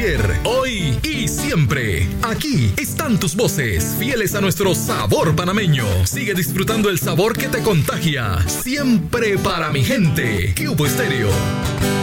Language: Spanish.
ayer, hoy y siempre. Aquí están tus voces, fieles a nuestro sabor panameño. Sigue disfrutando el sabor que te contagia. Siempre para mi gente. Cubo Estéreo.